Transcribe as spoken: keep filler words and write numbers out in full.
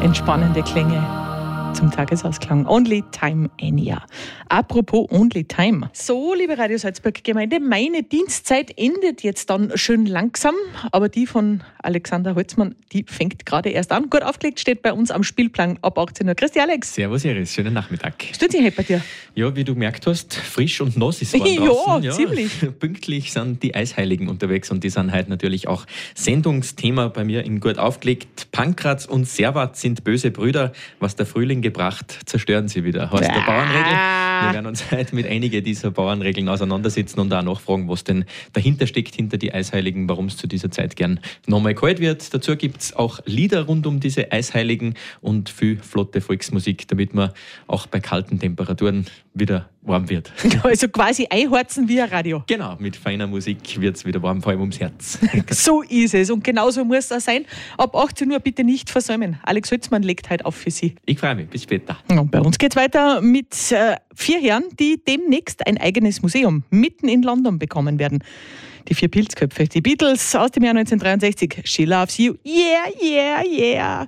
entspannende Klänge zum Tagesausklang. Only Time Enya. Apropos Only Time. So, liebe Radio Salzburg Gemeinde, meine Dienstzeit endet jetzt dann schön langsam, aber die von Alexander Holzmann, die fängt gerade erst an. Gut aufgelegt steht bei uns am Spielplan ab achtzehn Uhr. Grüß dich, Alex. Servus, Iris. Schönen Nachmittag. Stört sich heute bei dir? Ja, wie du gemerkt hast, frisch und nass ist es draußen. Ja, ja, ziemlich. Pünktlich sind die Eisheiligen unterwegs und die sind heute natürlich auch Sendungsthema bei mir in Gut aufgelegt. Pankraz und Servat sind böse Brüder. Was der Frühling gebracht, zerstören sie wieder. Heißt der Bauernregel. Wir werden uns heute mit einigen dieser Bauernregeln auseinandersetzen und auch nachfragen, was denn dahinter steckt, hinter die Eisheiligen, warum es zu dieser Zeit gern nochmal kalt wird. Dazu gibt es auch Lieder rund um diese Eisheiligen und viel flotte Volksmusik, damit man auch bei kalten Temperaturen wieder warm wird. Also quasi einheizen wie ein Radio. Genau, mit feiner Musik wird es wieder warm, vor allem ums Herz. So ist es und genauso muss es auch sein. Ab achtzehn Uhr bitte nicht versäumen. Alex Holzmann legt heute auf für Sie. Ich freue mich, bis später. Und bei uns geht es weiter mit äh, vier Herren, die demnächst ein eigenes Museum mitten in London bekommen werden. Die vier Pilzköpfe, die Beatles aus dem Jahr neunzehnhundertdreiundsechzig. She loves you, yeah, yeah, yeah.